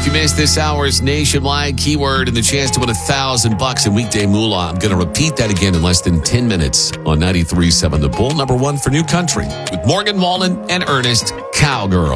If you missed this hour's nationwide keyword and the chance to win $1,000 in weekday moolah, I'm going to repeat that again in less than 10 minutes on 93.7 The Bull, number one for New Country, with Morgan Wallen and Ernest Cowgirl.